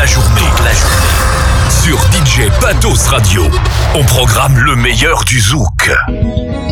la journée. Sur DJ Patos Radio, on programme le meilleur du zouk.